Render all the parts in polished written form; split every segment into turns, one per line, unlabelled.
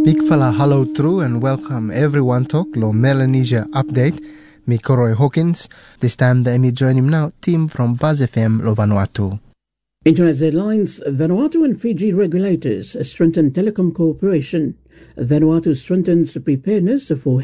Big fella hello true and welcome everyone to lo Melanesia update. Me Roy Hawkins. This time me join him now, team from Buzz FM lo Vanuatu.
Internet headlines: Vanuatu and Fiji regulators strengthen telecom cooperation. Vanuatu strengthens preparedness for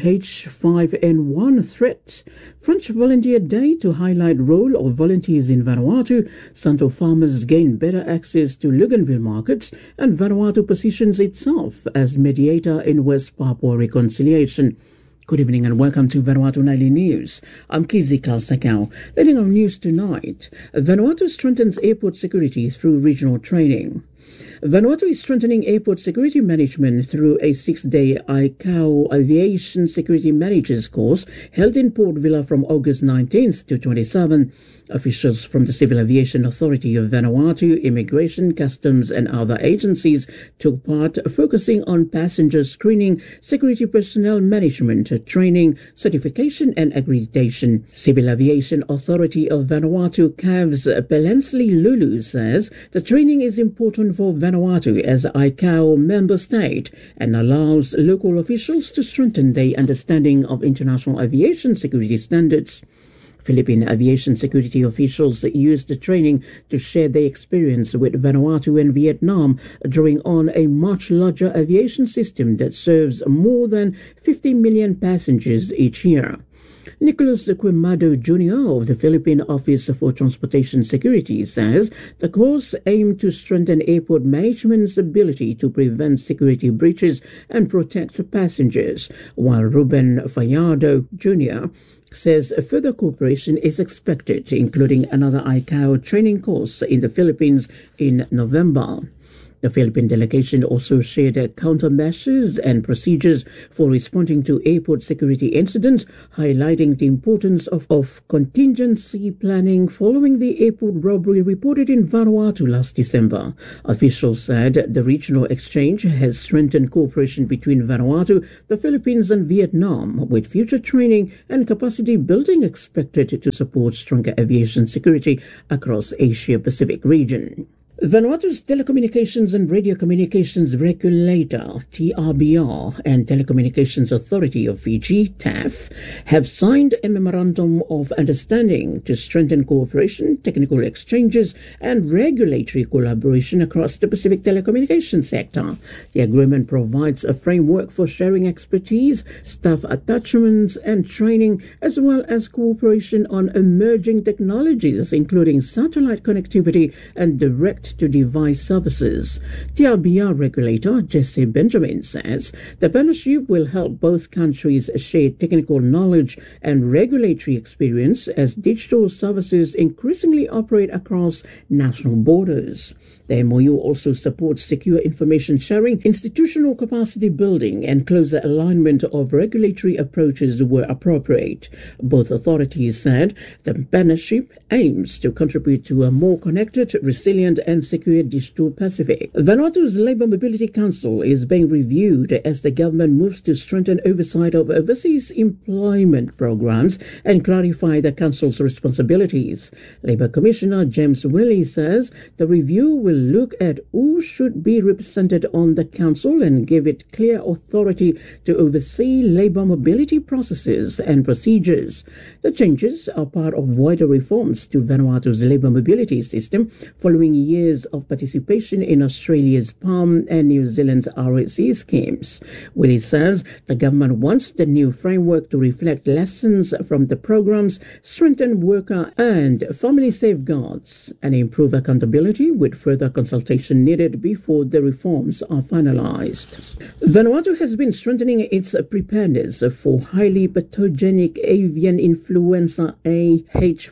H5N1 threat. French Volunteer Day to highlight role of volunteers in Vanuatu. Santo farmers gain better access to Luganville markets, and Vanuatu positions itself as mediator in West Papua reconciliation. Good evening and welcome to Vanuatu Nightly News. I'm Kizi Kalsakau. Leading our news tonight, Vanuatu strengthens airport security through regional training. Vanuatu is strengthening airport security management through a 6-day ICAO Aviation Security Managers course held in Port Vila from August 19th to 27th. Officials from the Civil Aviation Authority of Vanuatu, Immigration, Customs and other agencies took part, focusing on passenger screening, security personnel management, training, certification and accreditation. Civil Aviation Authority of Vanuatu, CAVS Pelensli Lulu says the training is important for Vanuatu as ICAO member state and allows local officials to strengthen their understanding of international aviation security standards. Philippine aviation security officials used the training to share their experience with Vanuatu and Vietnam, drawing on a much larger aviation system that serves more than 50 million passengers each year. Nicholas Quimado Jr. of the Philippine Office for Transportation Security says the course aimed to strengthen airport management's ability to prevent security breaches and protect passengers, while Ruben Fallardo Jr. says further cooperation is expected, including another ICAO training course in the Philippines in November. The Philippine delegation also shared countermeasures and procedures for responding to airport security incidents, highlighting the importance of contingency planning following the airport robbery reported in Vanuatu last December. Officials said the regional exchange has strengthened cooperation between Vanuatu, the Philippines and Vietnam, with future training and capacity building expected to support stronger aviation security across Asia-Pacific region. Vanuatu's Telecommunications and Radio Communications Regulator, TRBR, and Telecommunications Authority of Fiji, TAF, have signed a Memorandum of Understanding to strengthen cooperation, technical exchanges, and regulatory collaboration across the Pacific telecommunications sector. The agreement provides a framework for sharing expertise, staff attachments, and training, as well as cooperation on emerging technologies, including satellite connectivity and direct-to-device services. TRBR regulator Jesse Benjamin says the partnership will help both countries share technical knowledge and regulatory experience as digital services increasingly operate across national borders. The MOU also supports secure information sharing, institutional capacity building, and closer alignment of regulatory approaches where appropriate. Both authorities said the partnership aims to contribute to a more connected, resilient, and secure digital Pacific. Vanuatu's Labour Mobility Council is being reviewed as the government moves to strengthen oversight of overseas employment programs and clarify the council's responsibilities. Labour Commissioner James Willey says the review will look at who should be represented on the council and give it clear authority to oversee labour mobility processes and procedures. The changes are part of wider reforms to Vanuatu's labour mobility system following years of participation in Australia's PALM and New Zealand's RSE schemes. Willie says the government wants the new framework to reflect lessons from the programs, strengthen worker and family safeguards, and improve accountability, with further consultation needed before the reforms are finalized. Vanuatu has been strengthening its preparedness for highly pathogenic avian influenza A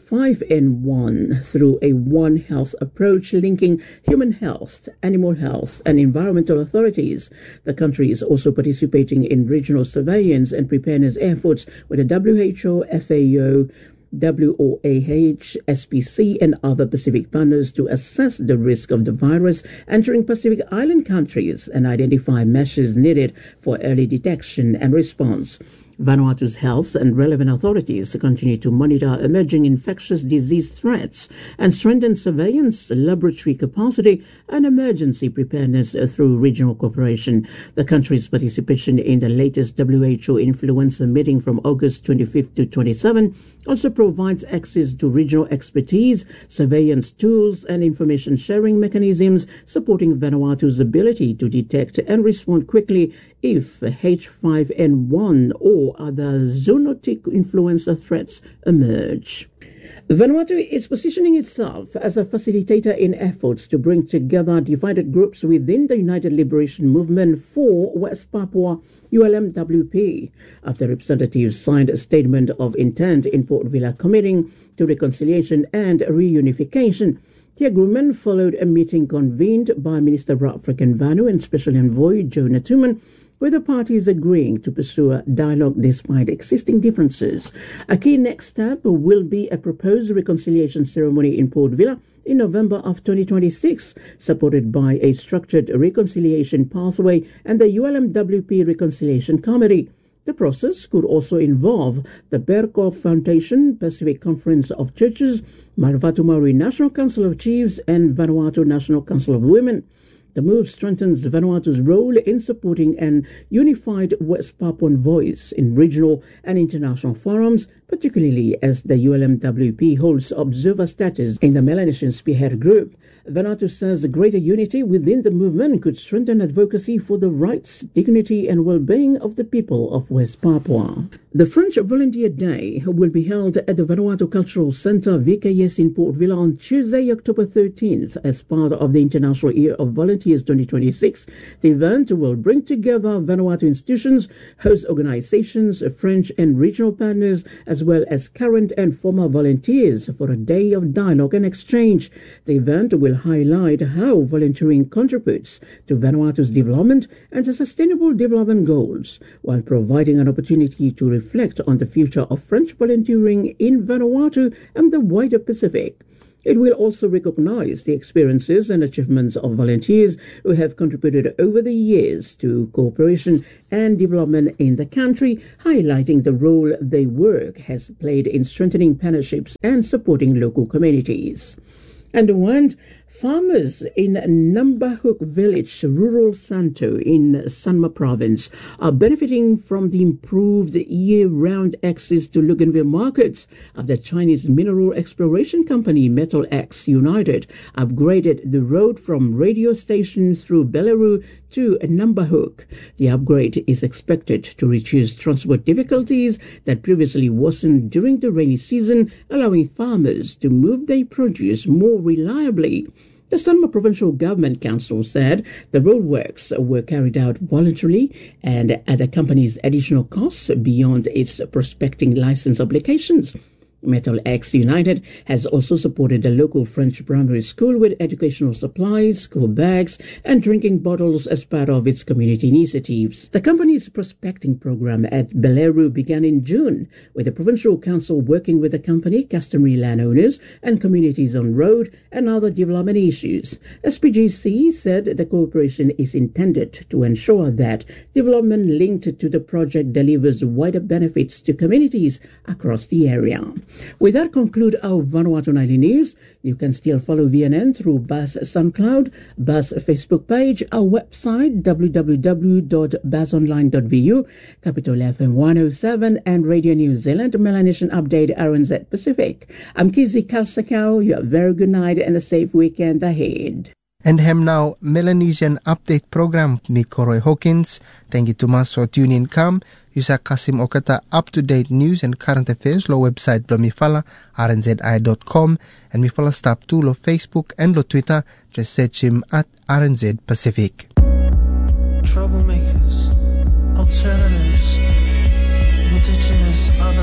H5N1 through a One Health approach linking human health, animal health, and environmental authorities. The country is also participating in regional surveillance and preparedness efforts with the WHO, FAO, WOAH, SPC, and other Pacific partners to assess the risk of the virus entering Pacific Island countries and identify measures needed for early detection and response. Vanuatu's health and relevant authorities continue to monitor emerging infectious disease threats and strengthen surveillance, laboratory capacity, and emergency preparedness through regional cooperation. The country's participation in the latest WHO influenza meeting from August 25th to 27 also provides access to regional expertise, surveillance tools, and information sharing mechanisms, supporting Vanuatu's ability to detect and respond quickly if H5N1 or other zoonotic influenza threats emerge. Vanuatu is positioning itself as a facilitator in efforts to bring together divided groups within the United Liberation Movement for West Papua, ULMWP, after representatives signed a statement of intent in Port Vila committing to reconciliation and reunification. The agreement followed a meeting convened by Minister of African Vanu and Special Envoy Joe Natuman, with the parties agreeing to pursue a dialogue despite existing differences. A key next step will be a proposed reconciliation ceremony in Port Vila in November of 2026, supported by a structured reconciliation pathway and the ULMWP Reconciliation Committee. The process could also involve the Berkoff Foundation, Pacific Conference of Churches, Marvatu Maori National Council of Chiefs, and Vanuatu National Council of Women. The move strengthens Vanuatu's role in supporting an unified West Papuan voice in regional and international forums, particularly as the ULMWP holds observer status in the Melanesian Spearhead Group. Vanuatu says greater unity within the movement could strengthen advocacy for the rights, dignity and well-being of the people of West Papua. The French Volunteer Day will be held at the Vanuatu Cultural Centre VKS in Port Vila on Tuesday, October 13th as part of the International Year of Volunteers 2026. The event will bring together Vanuatu institutions, host organizations, French and regional partners, as well as current and former volunteers for a day of dialogue and exchange. The event will highlight how volunteering contributes to Vanuatu's development and the Sustainable Development Goals, while providing an opportunity to reflect on the future of French volunteering in Vanuatu and the wider Pacific. It will also recognize the experiences and achievements of volunteers who have contributed over the years to cooperation and development in the country, highlighting the role their work has played in strengthening partnerships and supporting local communities. And farmers in Nambahook Village, rural Santo in Sanma Province, are benefiting from the improved year-round access to Luganville markets after Chinese mineral exploration company Metal X United upgraded the road from radio station through Belleru to Nambahook. The upgrade is expected to reduce transport difficulties that previously worsened during the rainy season, allowing farmers to move their produce more reliably. The Sanma Provincial Government Council said the roadworks were carried out voluntarily and at the company's additional costs beyond its prospecting license obligations. Metal X United has also supported the local French primary school with educational supplies, school bags, and drinking bottles as part of its community initiatives. The company's prospecting program at Belleru began in June, with the Provincial Council working with the company, customary landowners, and communities on road and other development issues. SPGC said the cooperation is intended to ensure that development linked to the project delivers wider benefits to communities across the area. With that, conclude our Vanuatu Nightly News. You can still follow VNN through Buzz SoundCloud, Buzz Facebook page, our website www.buzzonline.vu, Capital FM 107 and Radio New Zealand Melanesian Update RNZ Pacific. I'm Kizzy Kalsakau. You have a very good night and a safe weekend ahead.
And hem now Melanesian Update Program ni Koroi Hawkins. Thank you to mas for tuning in kam. Yusa Kasim Okata up-to-date news and current affairs lo website blo mifala rnzi.com and mifala stop to lo Facebook and lo Twitter. Just search him at RNZ Pacific.
Troublemakers, alternatives, indigenous, other